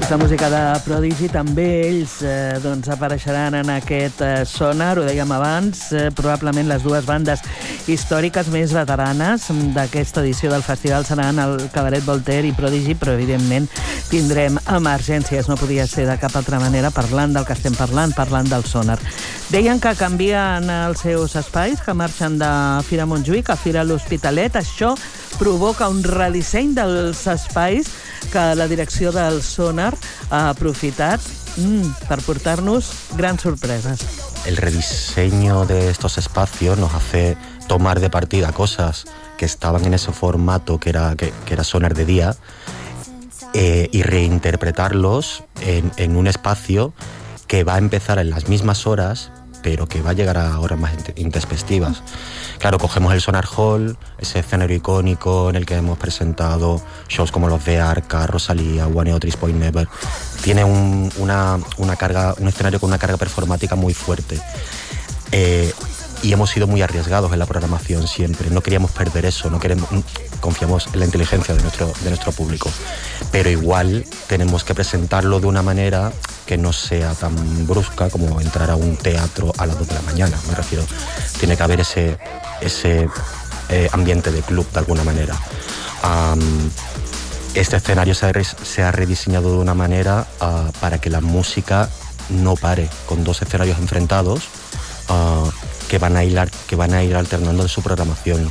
aquesta música de Prodigy, també ells apareixeran en aquest Sonar, ho dèiem abans, probablement les dues bandes històriques més veteranes d'aquesta edició del festival seran el Cabaret Voltaire i Prodigy, però evidentment tindrem emergències, no podia ser de cap altra manera, parlant del que estem parlant del Sonar. Deien que canvien els seus espais, que marxen de Fira Montjuïc a Fira l'Hospitalet. Això provoca un redisseny dels espais que la direcció del Sonar ha aprofitat per portar-nos grans sorpreses. El rediseño de estos espacios nos hace tomar de partida cosas que estaban en ese formato que era Sonar de día y reinterpretarlos en un espacio que va a empezar en las mismas horas, pero que va a llegar a horas más intempestivas. Claro, cogemos el Sonar Hall, ese escenario icónico en el que hemos presentado shows como los de Arca, Rosalía, One Otris Point Never. Tiene un escenario con una carga performática muy fuerte. Y hemos sido muy arriesgados en la programación siempre. No queríamos perder eso, confiamos en la inteligencia de nuestro público. Pero igual tenemos que presentarlo de una manera que no sea tan brusca como entrar a un teatro a las 2 de la mañana. Me refiero, tiene que haber ese ambiente de club de alguna manera. Este escenario se ha rediseñado de una manera para que la música no pare, con 2 escenarios enfrentados que van a ir alternando en su programación.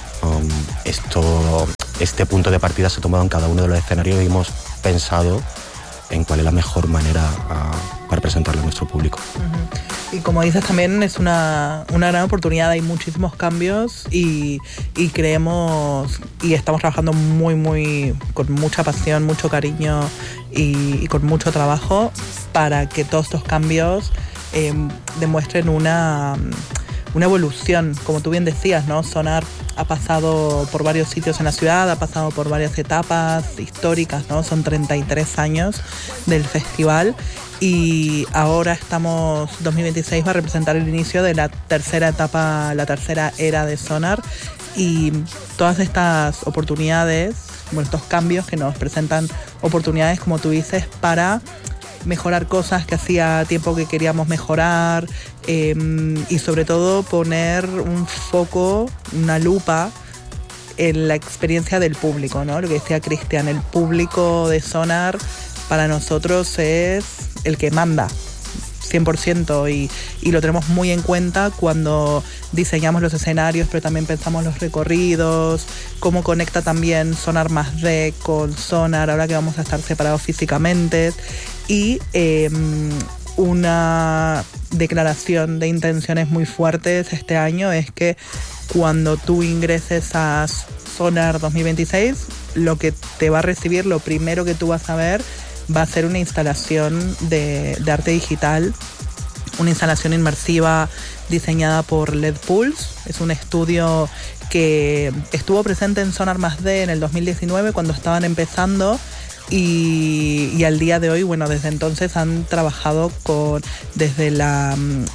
Este punto de partida se ha tomado en cada uno de los escenarios y hemos pensado en cuál es la mejor manera para presentarlo a nuestro público. Y como dices, también es una gran oportunidad. Hay muchísimos cambios y creemos y estamos trabajando con mucha pasión, mucho cariño y con mucho trabajo para que todos estos cambios demuestren una evolución, como tú bien decías, ¿no? Sonar ha pasado por varios sitios en la ciudad, ha pasado por varias etapas históricas, ¿no? Son 33 años del festival y ahora 2026 va a representar el inicio de la tercera etapa, la tercera era de Sonar, y todas estas oportunidades, estos cambios que nos presentan oportunidades, como tú dices, para mejorar cosas que hacía tiempo que queríamos mejorar, y sobre todo poner un foco, una lupa en la experiencia del público, ¿no? Lo que decía Cristian, el público de Sonar para nosotros es el que manda 100% y lo tenemos muy en cuenta cuando diseñamos los escenarios, pero también pensamos los recorridos, cómo conecta también Sonar más D con Sonar ahora que vamos a estar separados físicamente. Y una declaración de intenciones muy fuertes este año es que cuando tú ingreses a Sonar 2026, lo que te va a recibir, lo primero que tú vas a ver, va a ser una instalación de arte digital, una instalación inmersiva diseñada por LED Pulse. Es un estudio que estuvo presente en Sonar más D en el 2019 cuando estaban empezando. Y al día de hoy, bueno, desde entonces han trabajado desde la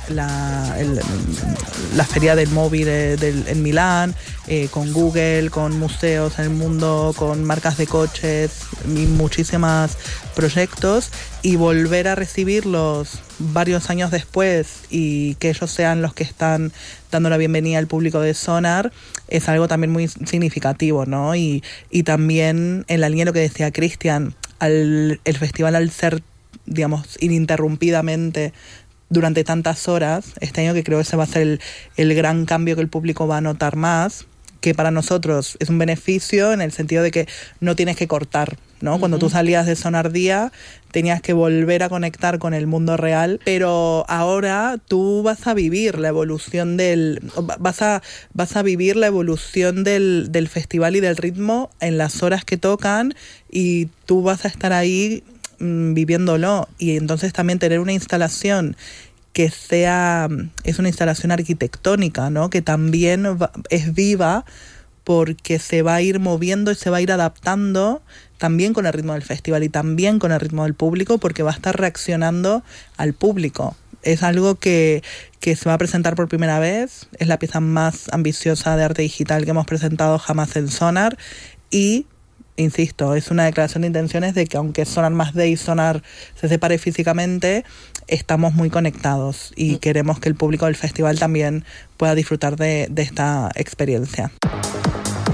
Feria del Móvil en Milán, con Google, con museos en el mundo, con marcas de coches y muchísimos proyectos, y volver a recibirlos varios años después y que ellos sean los que están dando la bienvenida al público de Sonar es algo también muy significativo, ¿no? Y también en la línea de lo que decía Cristian, el festival, al ser, digamos, ininterrumpidamente durante tantas horas, este año, que creo que ese va a ser el gran cambio que el público va a notar más, que para nosotros es un beneficio en el sentido de que no tienes que cortar, ¿no? Cuando tú salías de Sonar Día tenías que volver a conectar con el mundo real, pero ahora tú vas a vivir la evolución vas a vivir la evolución del festival y del ritmo en las horas que tocan, y tú vas a estar ahí viviéndolo. Y entonces también tener una instalación que es una instalación arquitectónica, ¿no? Que también es viva, porque se va a ir moviendo y se va a ir adaptando también con el ritmo del festival y también con el ritmo del público, porque va a estar reaccionando al público. Es algo que se va a presentar por primera vez, es la pieza más ambiciosa de arte digital que hemos presentado jamás en Sonar, y insisto, es una declaración de intenciones de que aunque Sonar Más Day y Sonar se separe físicamente, estamos muy conectados y queremos que el público del festival también pueda disfrutar de esta experiencia.